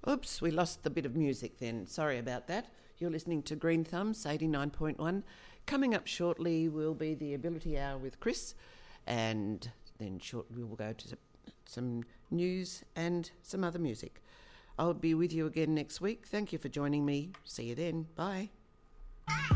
Oops, we lost the bit of music then. Sorry about that. You're listening to Green Thumbs 89.1. Coming up shortly will be the Ability Hour with Chris, and then shortly we'll go to some news and some other music. I'll be with you again next week. Thank you for joining me. See you then. Bye.